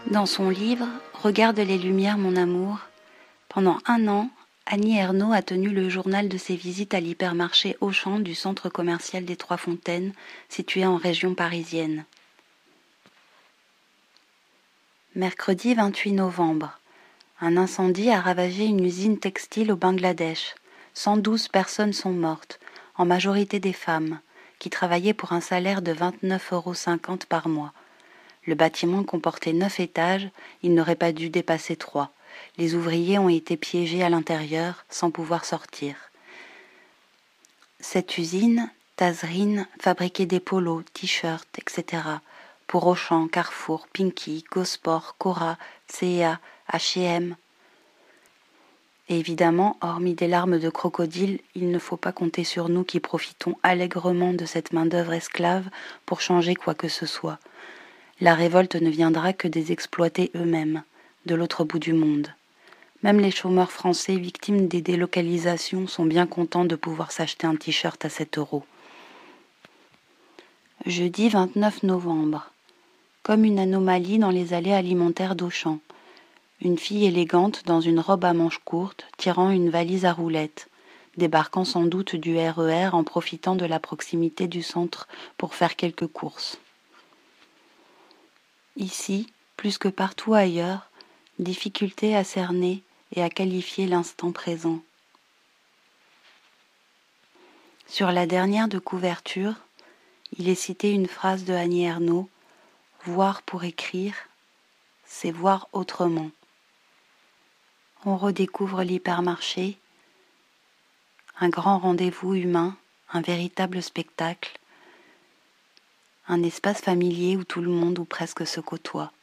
Dans son livre « Regarde les lumières, mon amour », pendant 1 an, Annie Ernaux a tenu le journal de ses visites à l'hypermarché Auchan du centre commercial des Trois Fontaines, situé en région parisienne. Mercredi 28 novembre. Un incendie a ravagé une usine textile au Bangladesh. 112 personnes sont mortes, en majorité des femmes, qui travaillaient pour un salaire de 29,50 € par mois. Le bâtiment comportait 9 étages, il n'aurait pas dû dépasser 3. Les ouvriers ont été piégés à l'intérieur sans pouvoir sortir. Cette usine, Tazreen, fabriquait des polos, t-shirts, etc. pour Auchan, Carrefour, Pinky, Gosport, Cora, C&A, H&M. Et évidemment, hormis des larmes de crocodile, il ne faut pas compter sur nous qui profitons allègrement de cette main-d'œuvre esclave pour changer quoi que ce soit. La révolte ne viendra que des exploités eux-mêmes, de l'autre bout du monde. Même les chômeurs français victimes des délocalisations sont bien contents de pouvoir s'acheter un t-shirt à 7 €. Jeudi 29 novembre. Comme une anomalie dans les allées alimentaires d'Auchan. Une fille élégante dans une robe à manches courtes, tirant une valise à roulettes, débarquant sans doute du RER en profitant de la proximité du centre pour faire quelques courses. Ici, plus que partout ailleurs, difficulté à cerner et à qualifier l'instant présent. Sur la dernière de couverture, il est cité une phrase de Annie Ernaux, « Voir pour écrire, c'est voir autrement ». On redécouvre l'hypermarché, un grand rendez-vous humain, un véritable spectacle, un espace familier où tout le monde ou presque se côtoie.